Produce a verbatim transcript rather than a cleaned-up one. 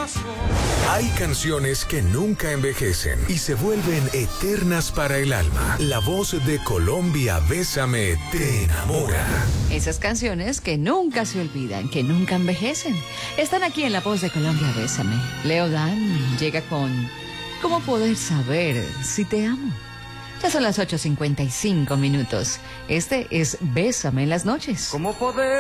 Hay canciones que nunca envejecen y se vuelven eternas para el alma. La voz de Colombia, Bésame, te enamora. Esas canciones que nunca se olvidan, que nunca envejecen. Están aquí en La Voz de Colombia, Bésame. Leo Dan llega con ¿Cómo poder saber si te amo? Ya son las ocho cincuenta y cinco minutos. Este es Bésame en las noches. ¿Cómo poder